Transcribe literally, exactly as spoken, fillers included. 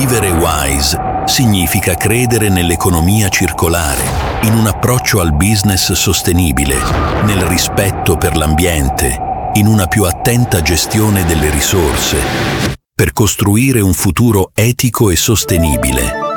Vivere wise significa credere nell'economia circolare, in un approccio al business sostenibile, nel rispetto per l'ambiente, in una più attenta gestione delle risorse, per costruire un futuro etico e sostenibile,